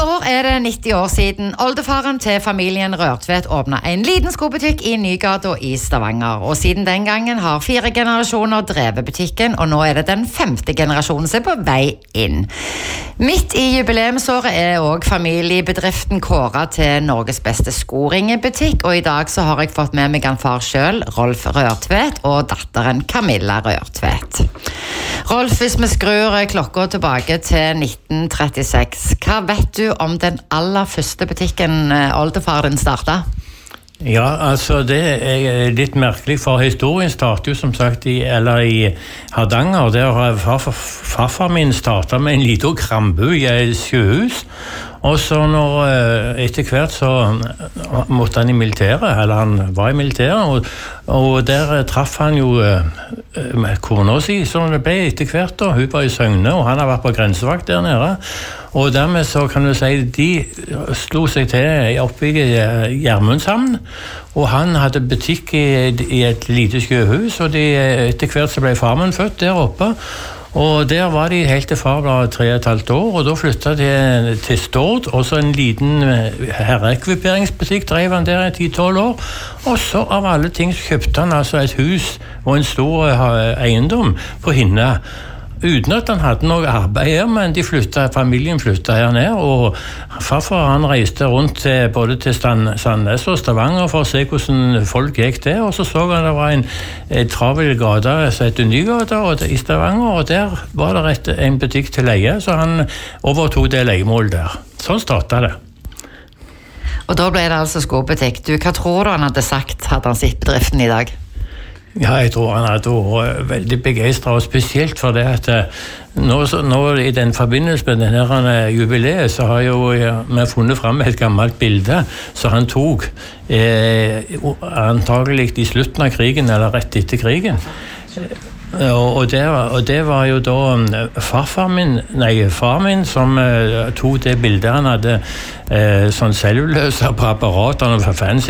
år det 90 år siden oldefaren til familien Rørtvedt åpnet en liten skobutikk i Nygata i Stavanger. Og siden den gangen har 4 generasjoner drevet butikken, og nå det den 5. generasjonen som på vei inn. Midt i jubileumsåret også familiebedriften kåret til Norges beste skoringebutikk, og i dag så har jeg fått med meg han far selv, Rolf Rørtvedt, og datteren Camilla Rørtvedt. Rolf, hvis vi skrur klokka tilbake til 1936, hva vet du om den aller første butikken oldefaren startet? Ja, altså det litt merkelig, for historien startet jo som sagt i Hardanger. Der har farfar min startet med en liten krambu i et sjøhus. Og så etter hvert så måtte han i militæret, eller han var i militæret, og der traff han jo kona si, som det ble etter hvert da. Hun var i Søgne, og han har vært på grensevakt der nede. Og dermed så kan du si, de slo seg til oppe i Gjermundshavn, og han hadde butikk i et lite sjøhus, og etter hvert så ble far min født der oppe. Og der var de helt til far var 3,5 år, og da flyttet de til Stord, og så en liten herreekviperingsbutikk drev han der i 10-12 år, og så av alle ting kjøpte han altså et hus og en stor eiendom på Hinna, uten at han hadde noe arbeid her, men familien flyttet her ned, og farfar han reiste rundt både til Sandnes og Stavanger for å se hvordan folk gikk der, og så han det var en travel gata som heter Nygata i Stavanger, og der var det en butikk til leie, så han overtog det leiemål der. Sånn startet det. Og da ble det altså skobutikk. Hva tror du han hadde sagt, hadde han sett bedriften i dag? Ja, jeg tror han hadde vært veldig begeistret, og spesielt for det at nå i den forbindelse med denne jubileet, så har jo vi funnet frem et gammelt bilde som han tok antagelig i slutten av krigen, eller rett etter krigen. Og det var jo da far min som tok det bildet. Han hadde sånn selvløser på apparater og fancy